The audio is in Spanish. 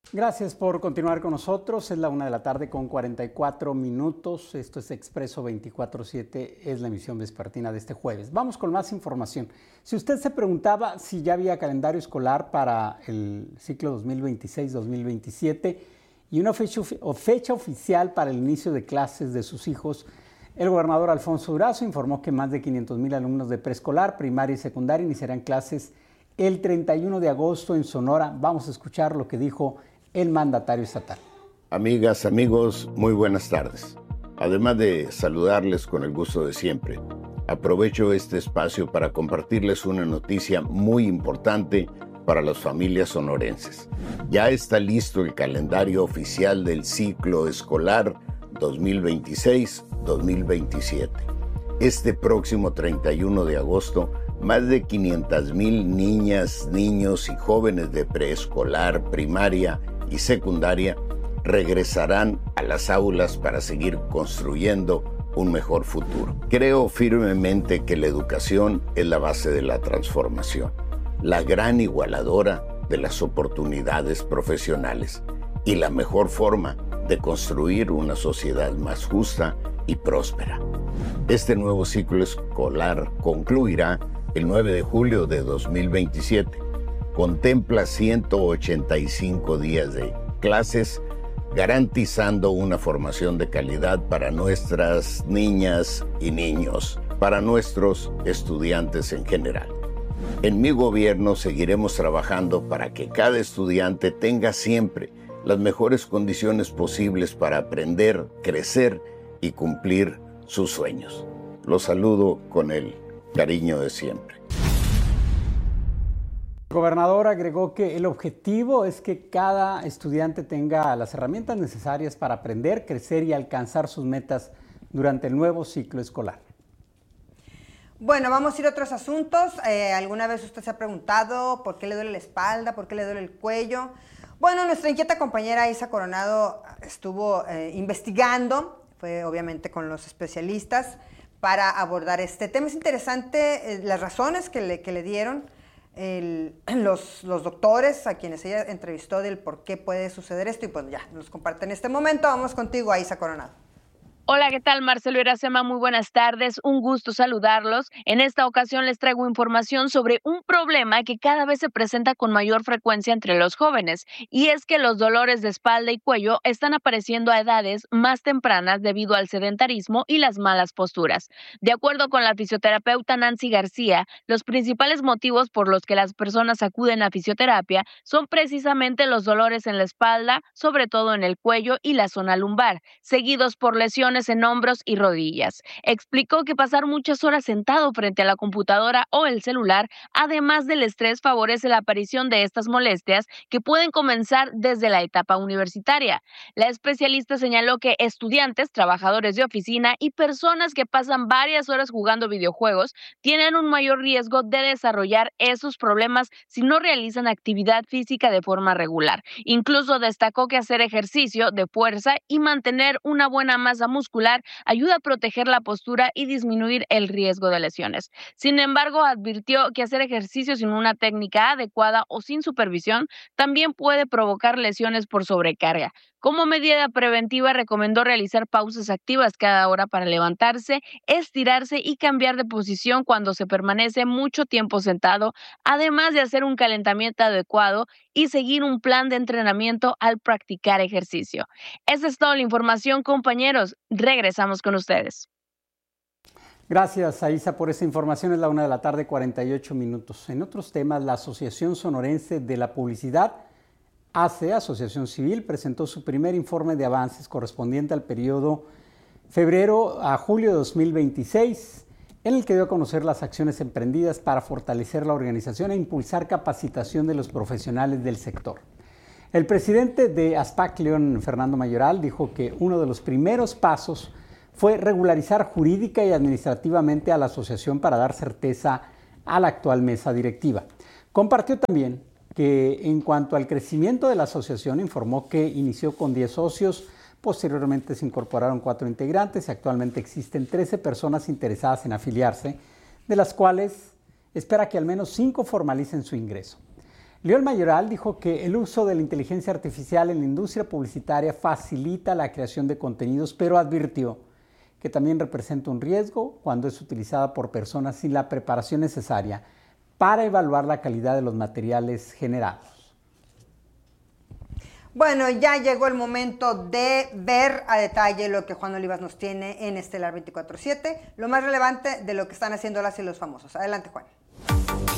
Gracias por continuar con nosotros. Es la 1 de la tarde con 44 minutos. Esto es Expreso 24/7, es la emisión vespertina de este jueves. Vamos con más información. Si usted se preguntaba si ya había calendario escolar para el ciclo 2026-2027 y una fecha oficial para el inicio de clases de sus hijos, el gobernador Alfonso Durazo informó que más de 500,000 alumnos de preescolar, primaria y secundaria iniciarán clases el 31 de agosto en Sonora. Vamos a escuchar lo que dijo el mandatario estatal. Amigas, amigos, muy buenas tardes. Además de saludarles con el gusto de siempre, aprovecho este espacio para compartirles una noticia muy importante para las familias sonorenses. Ya está listo el calendario oficial del ciclo escolar 2026-2027. Este próximo 31 de agosto, más de 500,000 niñas, niños y jóvenes de preescolar, primaria y secundaria regresarán a las aulas para seguir construyendo un mejor futuro. Creo firmemente que la educación es la base de la transformación, la gran igualadora de las oportunidades profesionales y la mejor forma de construir una sociedad más justa y próspera. Este nuevo ciclo escolar concluirá el 9 de julio de 2027. Contempla 185 días de clases, garantizando una formación de calidad para nuestras niñas y niños, para nuestros estudiantes en general. En mi gobierno seguiremos trabajando para que cada estudiante tenga siempre las mejores condiciones posibles para aprender, crecer y cumplir sus sueños. Los saludo con el cariño de siempre. El gobernador agregó que el objetivo es que cada estudiante tenga las herramientas necesarias para aprender, crecer y alcanzar sus metas durante el nuevo ciclo escolar. Bueno, vamos a ir a otros asuntos. ¿Alguna vez usted se ha preguntado por qué le duele la espalda, por qué le duele el cuello? Bueno, nuestra inquieta compañera Isa Coronado estuvo investigando, fue obviamente con los especialistas, para abordar este tema. Es interesante las razones que le dieron los doctores a quienes ella entrevistó del por qué puede suceder esto, y pues ya nos comparte en este momento. Vamos contigo, Isa Coronado. Hola, ¿qué tal? Marcelo Iracema, muy buenas tardes, un gusto saludarlos. En esta ocasión les traigo información sobre un problema que cada vez se presenta con mayor frecuencia entre los jóvenes, y es que los dolores de espalda y cuello están apareciendo a edades más tempranas debido al sedentarismo y las malas posturas. De acuerdo con la fisioterapeuta Nancy García, los principales motivos por los que las personas acuden a fisioterapia son precisamente los dolores en la espalda, sobre todo en el cuello y la zona lumbar, seguidos por lesiones en hombros y rodillas. Explicó que pasar muchas horas sentado frente a la computadora o el celular, además del estrés, favorece la aparición de estas molestias que pueden comenzar desde la etapa universitaria. La especialista señaló que estudiantes, trabajadores de oficina y personas que pasan varias horas jugando videojuegos tienen un mayor riesgo de desarrollar esos problemas si no realizan actividad física de forma regular. Incluso destacó que hacer ejercicio de fuerza y mantener una buena masa muscular ayuda a proteger la postura y disminuir el riesgo de lesiones. Sin embargo, advirtió que hacer ejercicio sin una técnica adecuada o sin supervisión también puede provocar lesiones por sobrecarga. Como medida preventiva, recomendó realizar pausas activas cada hora para levantarse, estirarse y cambiar de posición cuando se permanece mucho tiempo sentado, además de hacer un calentamiento adecuado y seguir un plan de entrenamiento al practicar ejercicio. Esa es toda la información, compañeros. Regresamos con ustedes. Gracias, Aisa, por esa información. Es la 1 de la tarde, 48 minutos. En otros temas, la Asociación Sonorense de la Publicidad, ACE, Asociación Civil, presentó su primer informe de avances correspondiente al periodo febrero a julio de 2026, en el que dio a conocer las acciones emprendidas para fortalecer la organización e impulsar capacitación de los profesionales del sector. El presidente de ASPAC, León Fernando Mayoral, dijo que uno de los primeros pasos fue regularizar jurídica y administrativamente a la asociación para dar certeza a la actual mesa directiva. Compartió también que en cuanto al crecimiento de la asociación, informó que inició con 10 socios, posteriormente se incorporaron 4 integrantes y actualmente existen 13 personas interesadas en afiliarse, de las cuales espera que al menos 5 formalicen su ingreso. León Mayoral dijo que el uso de la inteligencia artificial en la industria publicitaria facilita la creación de contenidos, pero advirtió que también representa un riesgo cuando es utilizada por personas sin la preparación necesaria para evaluar la calidad de los materiales generados. Bueno, ya llegó el momento de ver a detalle lo que Juan Olivas nos tiene en Estelar 24/7, lo más relevante de lo que están haciendo las y los famosos. Adelante, Juan.